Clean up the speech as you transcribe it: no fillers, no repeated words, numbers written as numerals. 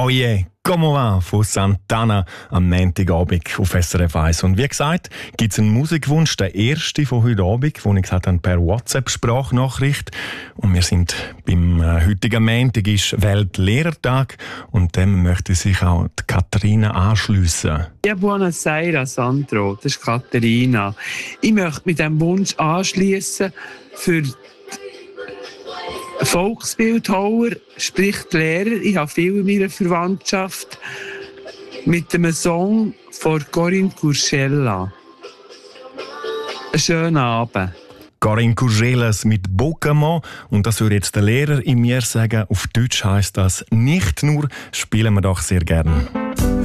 Oje, Como va von Santana am Montagabend auf SRF 1. Und wie gesagt, gibt es einen Musikwunsch, der erste von heute Abend, den ich gesagt habe, per WhatsApp-Sprachnachricht. Und wir sind beim heutigen Montag, ist Weltlehrertag, und dem möchte sich auch die Katharina anschliessen. Ja, buonasera, Sandro, das ist Katharina. Ich möchte mit diesem Wunsch anschliessen für Volksbildhauer, sprich die Lehrer. Ich habe viel in meiner Verwandtschaft mit einem Song von Corinne Curcella. Einen schönen Abend. Corinne Curgelas mit Bocamo. Und das würde jetzt der Lehrer in mir sagen. Auf Deutsch heisst das nicht nur, spielen wir doch sehr gerne.